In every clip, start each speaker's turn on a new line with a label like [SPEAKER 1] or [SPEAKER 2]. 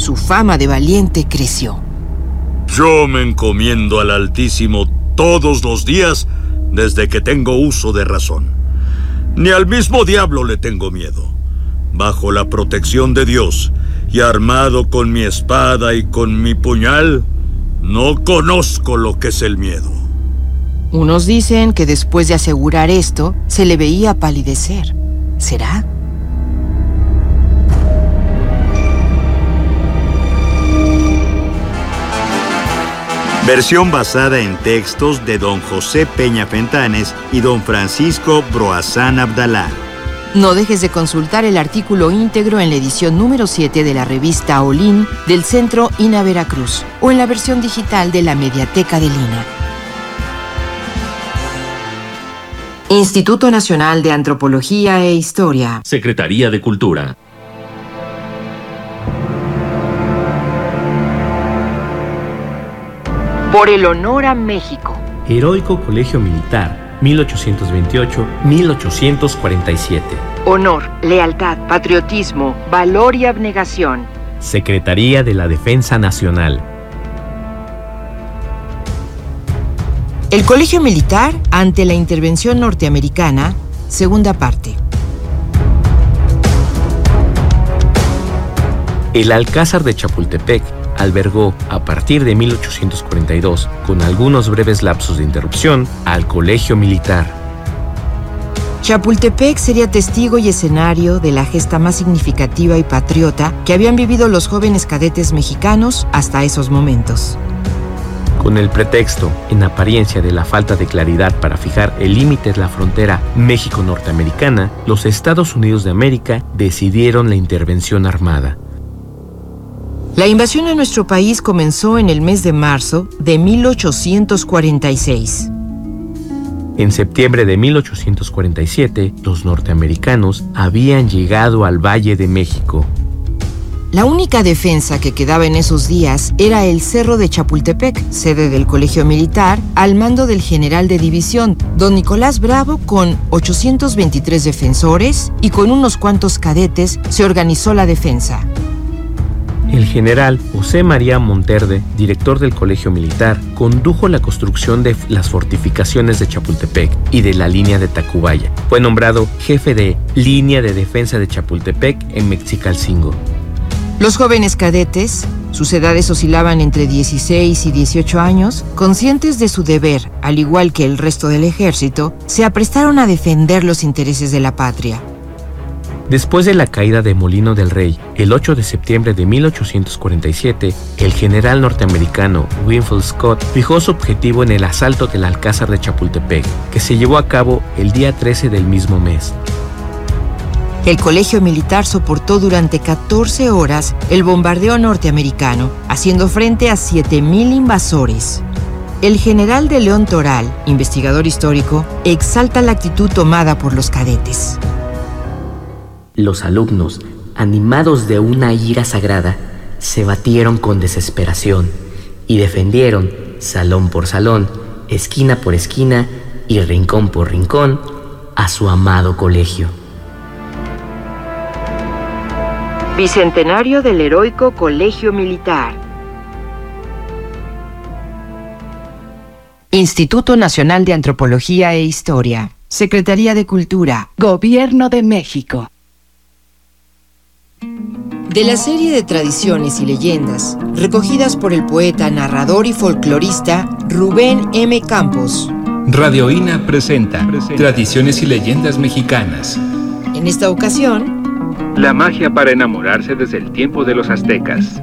[SPEAKER 1] su fama de valiente creció.
[SPEAKER 2] Yo me encomiendo al Altísimo todos los días desde que tengo uso de razón. Ni al mismo diablo le tengo miedo. Bajo la protección de Dios y armado con mi espada y con mi puñal, no conozco lo que es el miedo.
[SPEAKER 1] Unos dicen que después de asegurar esto, se le veía palidecer. ¿Será?
[SPEAKER 3] Versión basada en textos de don José Peña Fentanes y don Francisco Broazán Abdalá.
[SPEAKER 1] No dejes de consultar el artículo íntegro en la edición número 7 de la revista Olin del Centro INA Veracruz o en la versión digital de la Mediateca del INA. Instituto Nacional de Antropología e Historia.
[SPEAKER 4] Secretaría de Cultura.
[SPEAKER 1] Por el honor a México.
[SPEAKER 5] Heroico Colegio Militar, 1828-1847.
[SPEAKER 1] Honor, lealtad, patriotismo, valor y abnegación.
[SPEAKER 5] Secretaría de la Defensa Nacional.
[SPEAKER 1] El Colegio Militar ante la intervención norteamericana, segunda parte.
[SPEAKER 5] El Alcázar de Chapultepec albergó, a partir de 1842, con algunos breves lapsos de interrupción, al Colegio Militar.
[SPEAKER 1] Chapultepec sería testigo y escenario de la gesta más significativa y patriota que habían vivido los jóvenes cadetes mexicanos hasta esos momentos.
[SPEAKER 5] Con el pretexto, en apariencia, de la falta de claridad para fijar el límite de la frontera México-norteamericana, los Estados Unidos de América decidieron la intervención armada.
[SPEAKER 1] La invasión a nuestro país comenzó en el mes de marzo de 1846.
[SPEAKER 5] En septiembre de 1847, los norteamericanos habían llegado al Valle de México.
[SPEAKER 1] La única defensa que quedaba en esos días era el Cerro de Chapultepec, sede del Colegio Militar, al mando del general de división, don Nicolás Bravo, con 823 defensores y con unos cuantos cadetes se organizó la defensa.
[SPEAKER 5] El general José María Monterde, director del Colegio Militar, condujo la construcción de las fortificaciones de Chapultepec y de la línea de Tacubaya. Fue nombrado jefe de Línea de Defensa de Chapultepec en Mexicalcingo.
[SPEAKER 1] Los jóvenes cadetes, sus edades oscilaban entre 16 y 18 años, conscientes de su deber, al igual que el resto del ejército, se aprestaron a defender los intereses de la patria.
[SPEAKER 5] Después de la caída de Molino del Rey, el 8 de septiembre de 1847, el general norteamericano Winfield Scott fijó su objetivo en el asalto del Alcázar de Chapultepec, que se llevó a cabo el día 13 del mismo mes.
[SPEAKER 1] El Colegio Militar soportó durante 14 horas el bombardeo norteamericano, haciendo frente a 7,000 invasores. El general de León Toral, investigador histórico, exalta la actitud tomada por los cadetes.
[SPEAKER 6] Los alumnos, animados de una ira sagrada, se batieron con desesperación y defendieron, salón por salón, esquina por esquina y rincón por rincón, a su amado colegio.
[SPEAKER 1] Bicentenario del Heroico Colegio Militar. Instituto Nacional de Antropología e Historia. Secretaría de Cultura.
[SPEAKER 7] Gobierno de México.
[SPEAKER 1] De la serie de tradiciones y leyendas recogidas por el poeta, narrador y folclorista Rubén M. Campos.
[SPEAKER 8] Radio INA presenta Tradiciones y Leyendas Mexicanas.
[SPEAKER 1] En esta ocasión,
[SPEAKER 8] la magia para enamorarse desde el tiempo de los aztecas.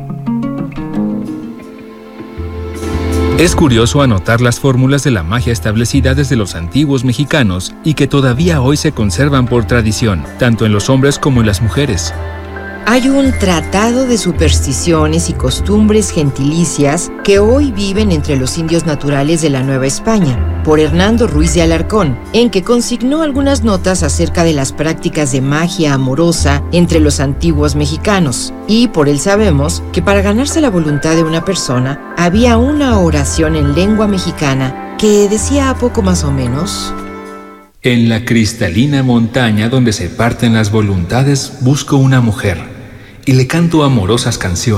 [SPEAKER 8] Es curioso anotar las fórmulas de la magia establecidas desde los antiguos mexicanos y que todavía hoy se conservan por tradición, tanto en los hombres como en las mujeres.
[SPEAKER 1] hay un tratado de supersticiones y costumbres gentilicias que hoy viven entre los indios naturales de la Nueva España, por Hernando Ruiz de Alarcón, en que consignó algunas notas acerca de las prácticas de magia amorosa entre los antiguos mexicanos. Y por él sabemos que para ganarse la voluntad de una persona, había una oración en lengua mexicana que decía poco más o menos:
[SPEAKER 8] en la cristalina montaña donde se parten las voluntades busco una mujer y le canto amorosas canciones.